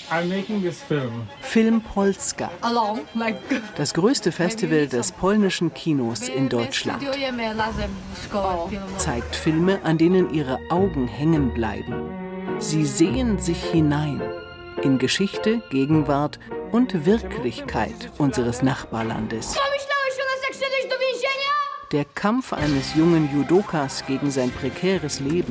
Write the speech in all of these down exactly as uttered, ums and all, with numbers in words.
I'm making this film. Film Polska. Das größte Festival des polnischen Kinos in Deutschland. Zeigt Filme, an denen ihre Augen hängen bleiben. Sie sehen sich hinein in Geschichte, Gegenwart und Wirklichkeit unseres Nachbarlandes. Der Kampf eines jungen Judokas gegen sein prekäres Leben.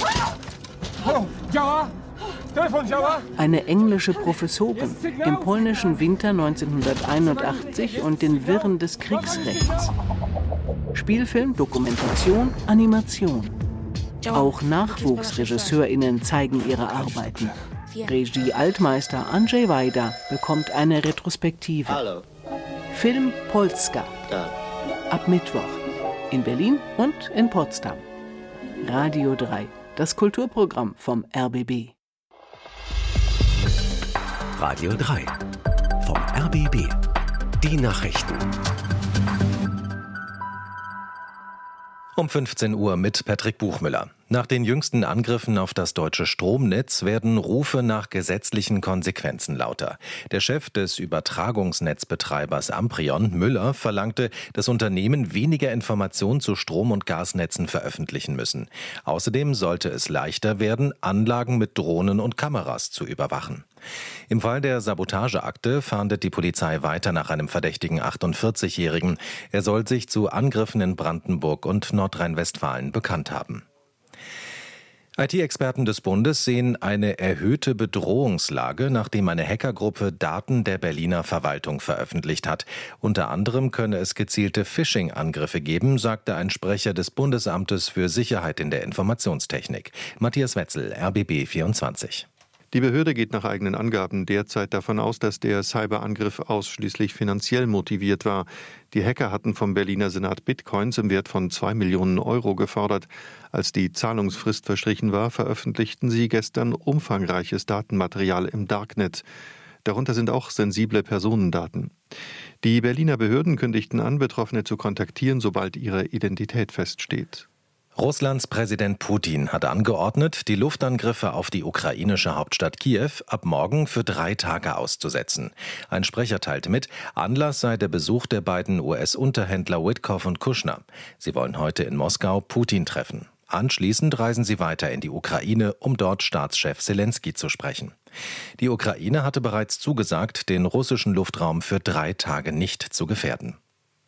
Eine englische Professorin im polnischen Winter neunzehnhunderteinundachtzig und den Wirren des Kriegsrechts. Spielfilm, Dokumentation, Animation. Auch NachwuchsregisseurInnen zeigen ihre Arbeiten. Regie-Altmeister Andrzej Wajda bekommt eine Retrospektive. Film Polska. Ab Mittwoch. In Berlin und in Potsdam. Radio drei, das Kulturprogramm vom R B B. Radio drei, vom R B B. Die Nachrichten. Um fünfzehn Uhr mit Patrick Buchmüller. Nach den jüngsten Angriffen auf das deutsche Stromnetz werden Rufe nach gesetzlichen Konsequenzen lauter. Der Chef des Übertragungsnetzbetreibers Amprion, Müller, verlangte, dass Unternehmen weniger Informationen zu Strom- und Gasnetzen veröffentlichen müssen. Außerdem sollte es leichter werden, Anlagen mit Drohnen und Kameras zu überwachen. Im Fall der Sabotageakte fahndet die Polizei weiter nach einem verdächtigen achtundvierzigjährigen. Er soll sich zu Angriffen in Brandenburg und Nordrhein-Westfalen bekannt haben. I T-Experten des Bundes sehen eine erhöhte Bedrohungslage, nachdem eine Hackergruppe Daten der Berliner Verwaltung veröffentlicht hat. Unter anderem könne es gezielte Phishing-Angriffe geben, sagte ein Sprecher des Bundesamtes für Sicherheit in der Informationstechnik. Matthias Wetzel, R B B vierundzwanzig. Die Behörde geht nach eigenen Angaben derzeit davon aus, dass der Cyberangriff ausschließlich finanziell motiviert war. Die Hacker hatten vom Berliner Senat Bitcoins im Wert von zwei Millionen Euro gefordert. Als die Zahlungsfrist verstrichen war, veröffentlichten sie gestern umfangreiches Datenmaterial im Darknet. Darunter sind auch sensible Personendaten. Die Berliner Behörden kündigten an, Betroffene zu kontaktieren, sobald ihre Identität feststeht. Russlands Präsident Putin hat angeordnet, die Luftangriffe auf die ukrainische Hauptstadt Kiew ab morgen für drei Tage auszusetzen. Ein Sprecher teilte mit, Anlass sei der Besuch der beiden U S-Unterhändler Witkoff und Kushner. Sie wollen heute in Moskau Putin treffen. Anschließend reisen sie weiter in die Ukraine, um dort Staatschef Selenskyj zu sprechen. Die Ukraine hatte bereits zugesagt, den russischen Luftraum für drei Tage nicht zu gefährden.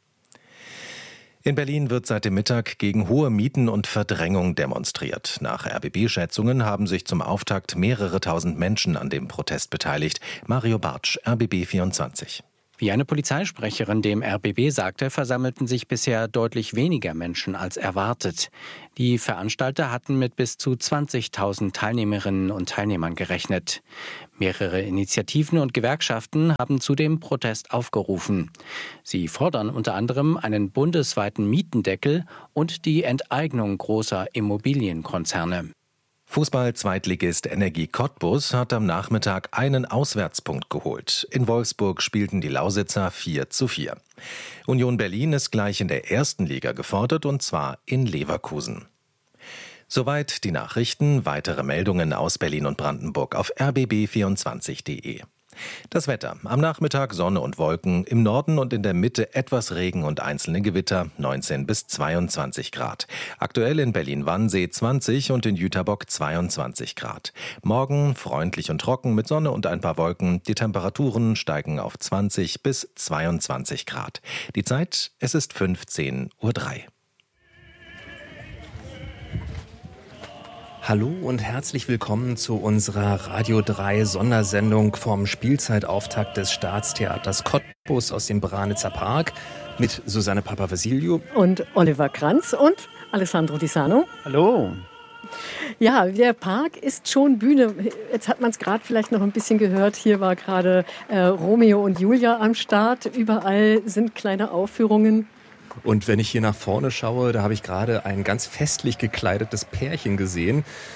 In Berlin wird seit dem Mittag gegen hohe Mieten und Verdrängung demonstriert. Nach R B B-Schätzungen haben sich zum Auftakt mehrere tausend Menschen an dem Protest beteiligt. Mario Bartsch, R B B vierundzwanzig. Wie eine Polizeisprecherin dem R B B sagte, versammelten sich bisher deutlich weniger Menschen als erwartet. Die Veranstalter hatten mit bis zu zwanzigtausend Teilnehmerinnen und Teilnehmern gerechnet. Mehrere Initiativen und Gewerkschaften haben zu dem Protest aufgerufen. Sie fordern unter anderem einen bundesweiten Mietendeckel und die Enteignung großer Immobilienkonzerne. Fußball-Zweitligist Energie Cottbus hat am Nachmittag einen Auswärtspunkt geholt. In Wolfsburg spielten die Lausitzer vier zu vier. Union Berlin ist gleich in der ersten Liga gefordert, und zwar in Leverkusen. Soweit die Nachrichten. Weitere Meldungen aus Berlin und Brandenburg auf r b b vierundzwanzig punkt d e. Das Wetter. Am Nachmittag Sonne und Wolken, im Norden und in der Mitte etwas Regen und einzelne Gewitter, neunzehn bis zweiundzwanzig Grad. Aktuell in Berlin-Wannsee zwanzig und in Jüterbock zweiundzwanzig Grad. Morgen freundlich und trocken mit Sonne und ein paar Wolken. Die Temperaturen steigen auf zwanzig bis zweiundzwanzig Grad. Die Zeit, es ist fünfzehn Uhr drei. Hallo und herzlich willkommen zu unserer Radio drei Sondersendung vom Spielzeitauftakt des Staatstheaters Cottbus aus dem Branitzer Park mit Susanne Papavassiliou und Oliver Kranz und Alessandro Di Sano. Hallo. Ja, der Park ist schon Bühne. Jetzt hat man es gerade vielleicht noch ein bisschen gehört. Hier war gerade äh, Romeo und Julia am Start. Überall sind kleine Aufführungen. Und wenn ich hier nach vorne schaue, da habe ich gerade ein ganz festlich gekleidetes Pärchen gesehen.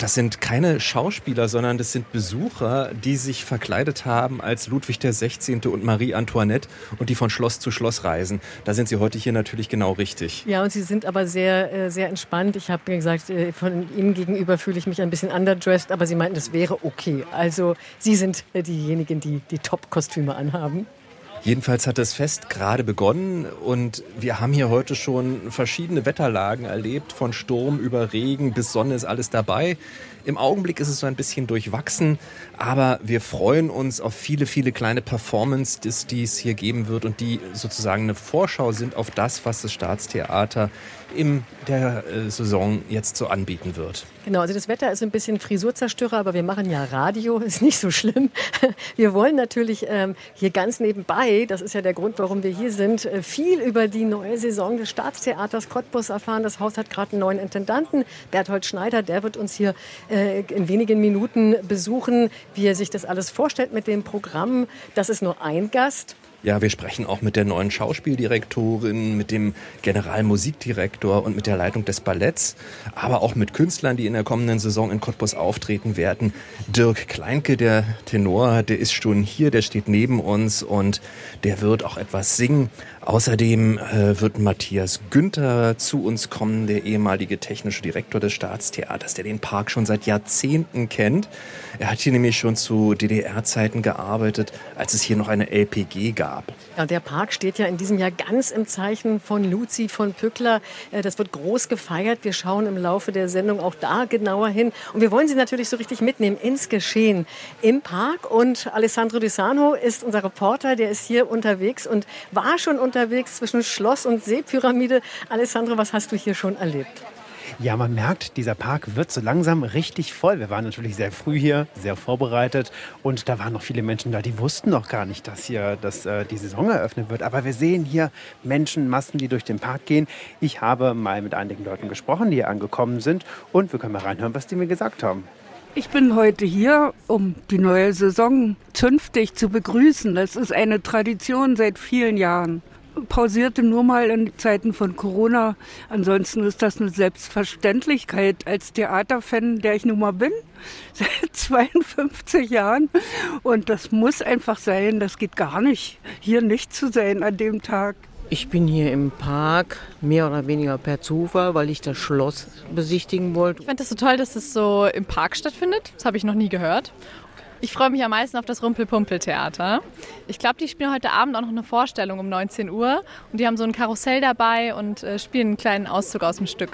Das sind keine Schauspieler, sondern das sind Besucher, die sich verkleidet haben als Ludwig der Sechzehnte und Marie Antoinette und die von Schloss zu Schloss reisen. Da sind sie heute hier natürlich genau richtig. Ja, und sie sind aber sehr, sehr entspannt. Ich habe gesagt, von ihnen gegenüber fühle ich mich ein bisschen underdressed, aber sie meinten, das wäre okay. Also sie sind diejenigen, die die Top-Kostüme anhaben. Jedenfalls hat das Fest gerade begonnen und wir haben hier heute schon verschiedene Wetterlagen erlebt. Von Sturm über Regen bis Sonne ist alles dabei. Im Augenblick ist es so ein bisschen durchwachsen, aber wir freuen uns auf viele, viele kleine Performances, die es hier geben wird und die sozusagen eine Vorschau sind auf das, was das Staatstheater in der äh, Saison jetzt so anbieten wird. Genau, also das Wetter ist ein bisschen Frisurzerstörer, aber wir machen ja Radio, ist nicht so schlimm. Wir wollen natürlich ähm, hier ganz nebenbei, das ist ja der Grund, warum wir hier sind, äh, viel über die neue Saison des Staatstheaters Cottbus erfahren. Das Haus hat gerade einen neuen Intendanten, Berthold Schneider, der wird uns hier äh, in wenigen Minuten besuchen, wie er sich das alles vorstellt mit dem Programm. Das ist nur ein Gast. Ja, wir sprechen auch mit der neuen Schauspieldirektorin, mit dem Generalmusikdirektor und mit der Leitung des Balletts, aber auch mit Künstlern, die in der kommenden Saison in Cottbus auftreten werden. Dirk Kleinke, der Tenor, der ist schon hier, der steht neben uns und der wird auch etwas singen. Außerdem äh, wird Matthias Günther zu uns kommen, der ehemalige technische Direktor des Staatstheaters, der den Park schon seit Jahrzehnten kennt. Er hat hier nämlich schon zu D D R-Zeiten gearbeitet, als es hier noch eine L P G gab. Ja, der Park steht ja in diesem Jahr ganz im Zeichen von Luzi von Pückler. Das wird groß gefeiert. Wir schauen im Laufe der Sendung auch da genauer hin. Und wir wollen Sie natürlich so richtig mitnehmen ins Geschehen im Park. Und Alessandro Di Sano ist unser Reporter, der ist hier unterwegs und war schon unterwegs zwischen Schloss und Seepyramide. Alessandro, was hast du hier schon erlebt? Ja, man merkt, dieser Park wird so langsam richtig voll. Wir waren natürlich sehr früh hier, sehr vorbereitet und da waren noch viele Menschen da, die wussten noch gar nicht, dass hier dass, äh, die Saison eröffnet wird. Aber wir sehen hier Menschenmassen, die durch den Park gehen. Ich habe mal mit einigen Leuten gesprochen, die hier angekommen sind und wir können mal reinhören, was die mir gesagt haben. Ich bin heute hier, um die neue Saison zünftig zu begrüßen. Das ist eine Tradition seit vielen Jahren. Pausierte nur mal in Zeiten von Corona. Ansonsten ist das eine Selbstverständlichkeit als Theaterfan, der ich nun mal bin, seit zweiundfünfzig Jahren. Und das muss einfach sein, das geht gar nicht, hier nicht zu sein an dem Tag. Ich bin hier im Park, mehr oder weniger per Zufall, weil ich das Schloss besichtigen wollte. Ich finde es so toll, dass es so im Park stattfindet. Das habe ich noch nie gehört. Ich freue mich am meisten auf das Rumpel-Pumpel-Theater. Ich glaube, die spielen heute Abend auch noch eine Vorstellung um neunzehn Uhr. Und die haben so ein Karussell dabei und äh, spielen einen kleinen Auszug aus dem Stück.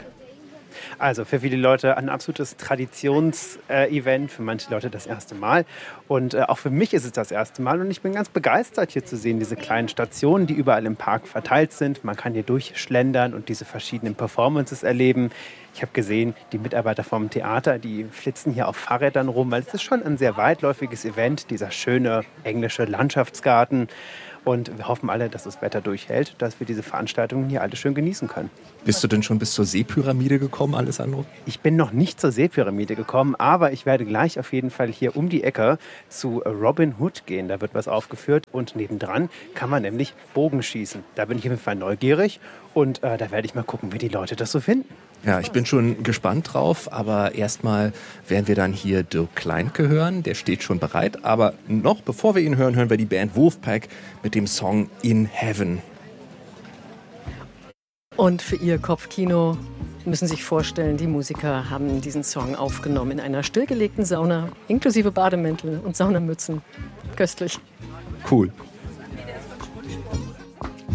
Also für viele Leute ein absolutes Traditionsevent, für manche Leute das erste Mal. Und äh, auch für mich ist es das erste Mal. Und ich bin ganz begeistert, hier zu sehen, diese kleinen Stationen, die überall im Park verteilt sind. Man kann hier durchschlendern und diese verschiedenen Performances erleben. Ich habe gesehen, die Mitarbeiter vom Theater, die flitzen hier auf Fahrrädern rum, weil es ist schon ein sehr weitläufiges Event, dieser schöne englische Landschaftsgarten. Und wir hoffen alle, dass das Wetter durchhält, dass wir diese Veranstaltungen hier alle schön genießen können. Bist du denn schon bis zur Seepyramide gekommen, Alessandro? Ich bin noch nicht zur Seepyramide gekommen, aber ich werde gleich auf jeden Fall hier um die Ecke zu Robin Hood gehen. Da wird was aufgeführt und nebendran kann man nämlich Bogenschießen. Da bin ich auf jeden Fall neugierig und äh, da werde ich mal gucken, wie die Leute das so finden. Ja, ich bin schon gespannt drauf, aber erstmal werden wir dann hier Dirk Kleinke hören, der steht schon bereit. Aber noch bevor wir ihn hören, hören wir die Band Wolfpack mit dem Song In Heaven. Und für ihr Kopfkino müssen Sie sich vorstellen, die Musiker haben diesen Song aufgenommen in einer stillgelegten Sauna, inklusive Bademäntel und Saunamützen. Köstlich. Cool.